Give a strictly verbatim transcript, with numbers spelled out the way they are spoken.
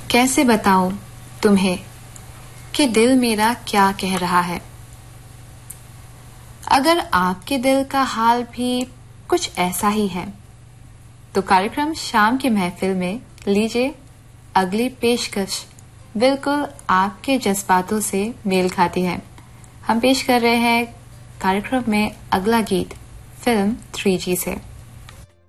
कैसे बताऊं तुम्हें कि दिल मेरा क्या कह रहा है। अगर आपके दिल का हाल भी कुछ ऐसा ही है तो कार्यक्रम शाम की महफिल में लीजिए अगली पेशकश बिल्कुल आपके जज्बातों से मेल खाती है। हम पेश कर रहे हैं कार्यक्रम में अगला गीत फिल्म थ्री जी से।